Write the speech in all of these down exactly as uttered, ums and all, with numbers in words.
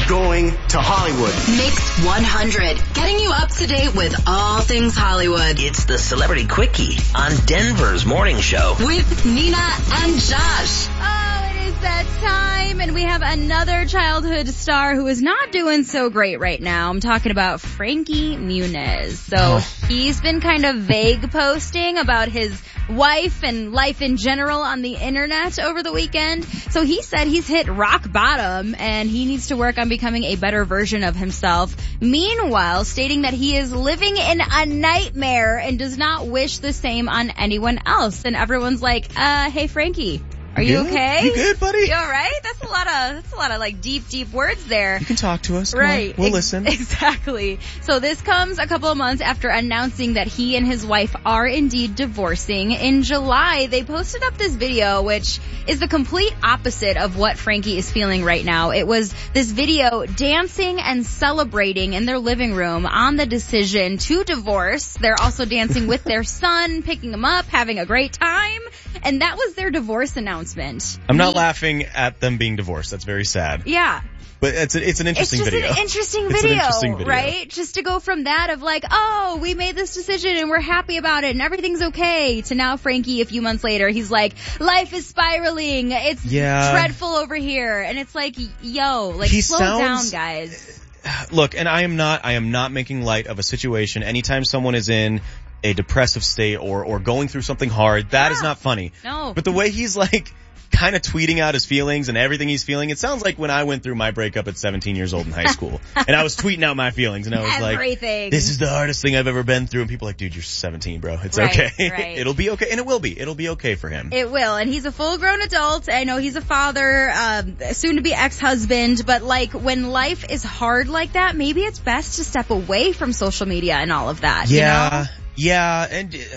going to Hollywood. Mix one hundred, getting you up to date with all things Hollywood. It's the Celebrity Quickie on Denver's morning show. With Nina and Josh. Oh, it is that time, and we have another childhood star who is not doing so great right now. I'm talking about Frankie Muniz. So Oh. he's been kind of vague posting about his wife and life in general on the internet over the weekend. So he said he's hit rock bottom and he needs to work on becoming a better version of himself. Meanwhile, stating that he is living in a nightmare and does not wish the same on anyone else. And everyone's like, uh, hey Frankie, are you Good? okay? You good, buddy? You alright? That's a lot of, that's a lot of like deep, deep words there. You can talk to us. Come Right. on. We'll Ex- listen. Exactly. So this comes a couple of months after announcing that he and his wife are indeed divorcing. In July, they posted up this video, which is the complete opposite of what Frankie is feeling right now. It was this video dancing and celebrating in their living room on the decision to divorce. They're also dancing with their son, picking him up, having a great time. And that was their divorce announcement. I'm not He- laughing at them being divorced. That's very sad. Yeah. But it's a, it's an interesting it's just video. an interesting It's an video, interesting video. right? Just to go from that of like, oh, we made this decision and we're happy about it and everything's okay, to now Frankie a few months later, he's like, life is spiraling, it's Yeah. dreadful over here. And it's like, yo, like He slow sounds- down, guys. Look, and I am not, I am not making light of a situation. Anytime someone is in a depressive state or, or going through something hard, that is Yeah. not funny. No. But the way he's like, kind of tweeting out his feelings and everything he's feeling, it sounds like when I went through my breakup at seventeen years old in high school. And I was tweeting out my feelings and I was Everything. like, this is the hardest thing I've ever been through. And people are like, dude, you're seventeen, bro. It's Right, okay. right. It'll be okay. And it will be. It'll be okay for him. It will, and he's a full-grown adult. I know he's a father, um, soon-to-be ex-husband, but like when life is hard like that, maybe it's best to step away from social media and all of that. Yeah. You know? Yeah. And, uh,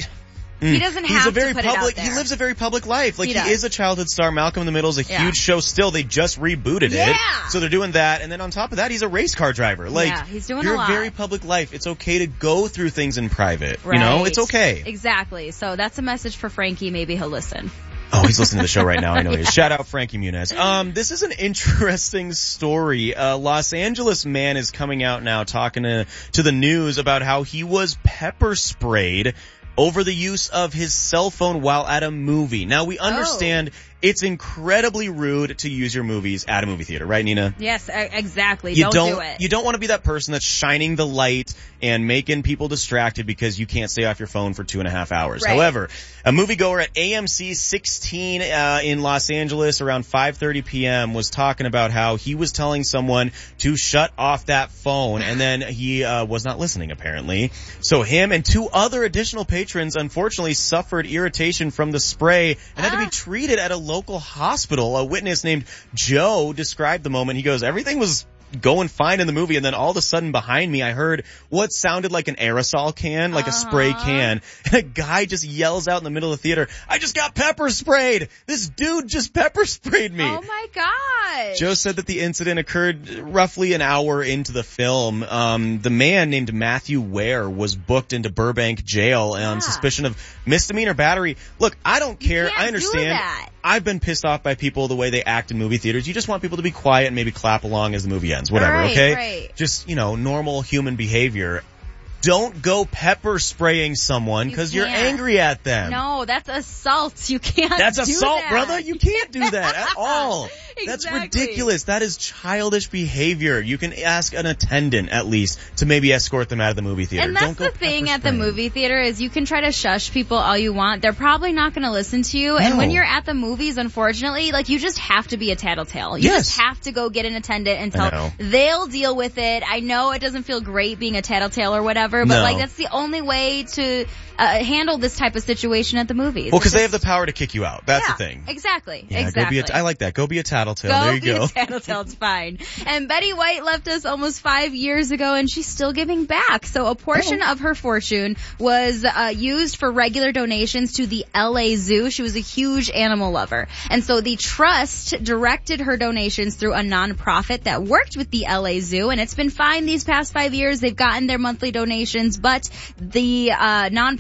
He doesn't He's have a very to put it out public, there. he lives a very public life. Like He he, does. is a childhood star. Malcolm in the Middle is a Yeah. huge show still. They just rebooted Yeah. it. So they're doing that. And then on top of that, he's a race car driver. Like, Yeah, he's doing you're a lot. very public life. It's okay to go through things in private. You know, Right. it's okay. Exactly. So that's a message for Frankie. Maybe he'll listen. Oh, he's listening to the show right now. I know he is. Shout out Frankie Muniz. Um, this is an interesting story. A Los Angeles man is coming out now talking to, to the news about how he was pepper sprayed over the use of his cell phone while at a movie. Now, we understand it's incredibly rude to use your movies at a movie theater, right, Nina? Yes, e- exactly. You don't, don't, do it. you don't want to be that person that's shining the light and making people distracted because you can't stay off your phone for two and a half hours. Right. However, a moviegoer at A M C sixteen uh, in Los Angeles around five thirty p.m. was talking about how he was telling someone to shut off that phone, and then he uh, was not listening apparently. So him and two other additional patrons unfortunately suffered irritation from the spray and had to be Ah. treated at a local hospital. A witness named Joe described the moment. He goes, everything was going fine in the movie, and then all of a sudden behind me I heard what sounded like an aerosol can, like a spray Uh-huh. can, and a guy just yells out in the middle of the theater, I just got pepper sprayed! This dude just pepper sprayed me! Oh my gosh. Joe said that the incident occurred roughly an hour into the film. Um, the man named Matthew Ware was booked into Burbank jail on Yeah. suspicion of misdemeanor battery. Look, I don't care. can't I do understand. that. I've been pissed off by people the way they act in movie theaters. You just want people to be quiet and maybe clap along as the movie ends. Whatever, Right, okay? right. Just, you know, normal human behavior. Don't go pepper spraying someone You because you're can't. angry at them. No, that's assault. You can't That's do assault, that. brother. You can't do that at all. That's Exactly. ridiculous. That is childish behavior. You can ask an attendant at least to maybe escort them out of the movie theater. And that's Don't go the thing pepper at the spraying. movie theater is you can try to shush people all you want. They're probably not going to listen to you. And when No. you're at the movies, unfortunately, like you just have to be a tattletale. You Yes. just have to go get an attendant and I tell know. they'll deal with it. I know it doesn't feel great being a tattletale or whatever, but No. like that's the only way to uh, handle this type of situation at the movies. Well, because It's they have just- the power to kick you out. That's yeah, the thing. Exactly. Yeah, exactly. go be a t- I like that. Go be a tattletale. Go there you be go. a tattletale, it's fine. And Betty White left us almost five years ago and she's still giving back. So a portion Oh. of her fortune was uh, used for regular donations to the L A Zoo. She was a huge animal lover. And so the trust directed her donations through a nonprofit that worked with the L A Zoo, and it's been fine these past five years. They've gotten their monthly donations, but the uh nonprofit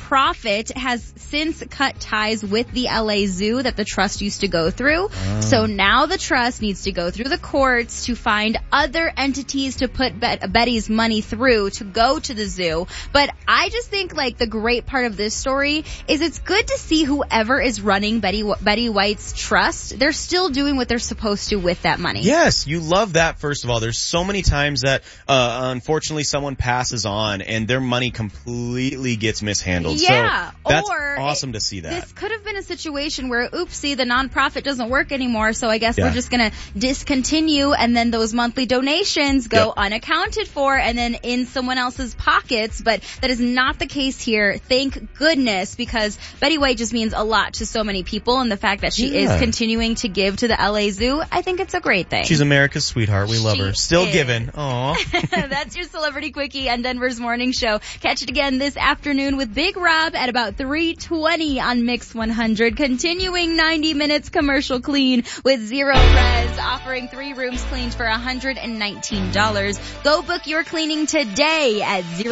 nonprofit has since cut ties with the L A Zoo that the trust used to go through. Oh. So now the trust needs to go through the courts to find other entities to put Bet- Betty's money through to go to the zoo. But I just think like the great part of this story is it's good to see whoever is running Betty Betty White's trust, they're still doing what they're supposed to with that money. Yes, you love that. First of all, there's so many times that uh unfortunately someone passes on and their money completely gets mishandled. Yeah, so that's or awesome to see that. This could have been a situation where, oopsie, the nonprofit doesn't work anymore, so I guess yeah. we're just going to discontinue, and then those monthly donations go yep. unaccounted for and then in someone else's pockets. But that is not the case here. Thank goodness, because Betty White just means a lot to so many people, and the fact that she yeah. is continuing to give to the L A Zoo, I think it's a great thing. She's America's sweetheart. We love she her. Still is. giving. Aw. That's your Celebrity Quickie on Denver's Morning Show. Catch it again this afternoon with Big Rob at about three twenty on Mix one hundred. Continuing ninety minutes commercial clean with Zero Res, offering three rooms cleaned for one hundred nineteen dollars. Go book your cleaning today at Zero